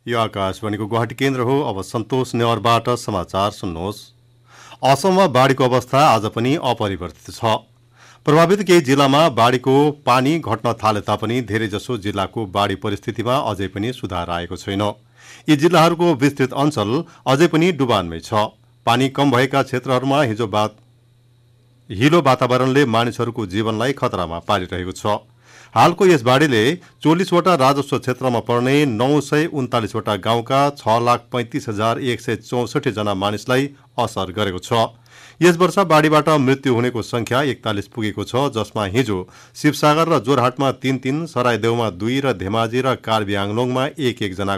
यो आकाशवाणीको गुवाहाटी केन्द्र हो। अब सन्तोष नेवारबाट समाचार सुन्नुहोस्। असममा बाढीको अवस्था आज पनि अपरिवर्तित छ। प्रभावित केही जिल्लामा बाढीको पानी घट्न थाले तापनि धेरैजसो जिल्लाको बाढी परिस्थितिमा अझै पनि सुधार आएको छैन। यी जिल्लाहरूको विस्तृत अञ्चल अझै पनि डुबानमै छ। पानी कम भएका क्षेत्रहरूमा हिलो वातावरणले मानिसहरूको जीवनलाई खतरामा पारिरहेको छ। हालको यस बाढीले 40वटा राजस्व क्षेत्रमा पर्ने 939वटा गाउँका 6,35,164 जना मानिसलाई असर गरेको छ। यस वर्ष बाढीबाट मृत्यु हुनेको संख्या 41 पुगेको छ, जसमा हिजो शिवसागर र जोरहाटमा 3-3, सरायदेउमा 2 र धेमाजी र कार्बी आङ्लोङमा 1-1 जना